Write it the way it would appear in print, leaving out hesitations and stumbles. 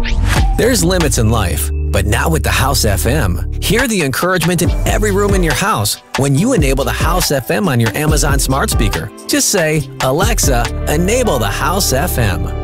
There's limits in life, but not with the House FM. Hear the encouragement in every room in your house when you enable the House FM on your Amazon smart speaker. Just say, "Alexa, enable the House FM."